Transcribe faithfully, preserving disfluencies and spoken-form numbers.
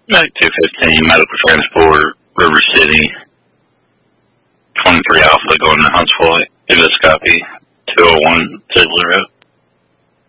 Like two fifteen, medical transport, River City, twenty-three Alpha going to Huntsville, endoscopy, two oh one Ziegler Road.